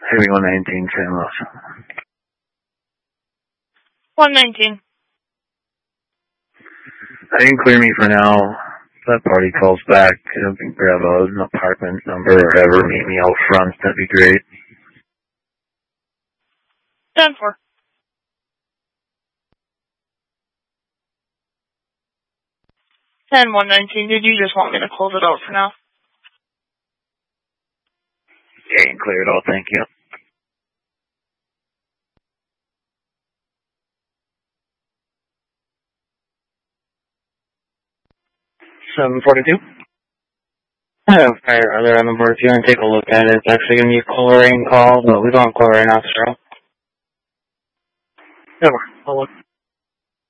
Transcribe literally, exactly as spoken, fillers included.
Heavy one nineteen, San Los. one nineteen. I can clear me for now. If that party calls back, you can grab a, an apartment number or whatever, meet me out front, that'd be great. ten four. ten one nineteen, did you just want me to close it out for now? Yeah, you can clear it all, thank you. seven forty-two. I have a fire earlier on the board. If you want to take a look at it, it's actually going to be a chlorine call, but we don't have chlorine after all. Never. I'll look.